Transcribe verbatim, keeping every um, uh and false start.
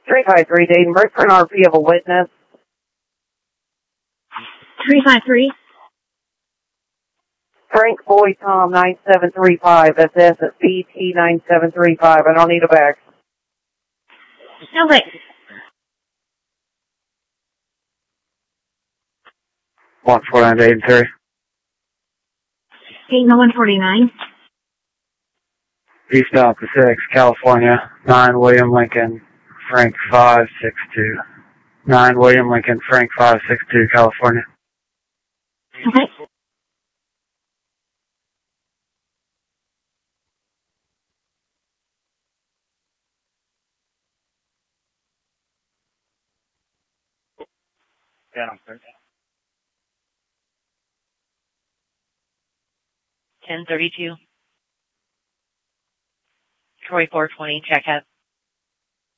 three five three, Dayton, for an R P of a witness. three five three. Frank Boy Tom nine seven three five, S S at B T nine seven three five. I don't need a bag. Okay. one forty-nine, Dayton three. Dayton one forty-nine. Eastbound Pacific, California, nine William Lincoln, Frank five six two. nine William Lincoln, Frank five six two, California. Okay. Yeah, I'm sorry. ten thirty-two. Troy four twenty, check out.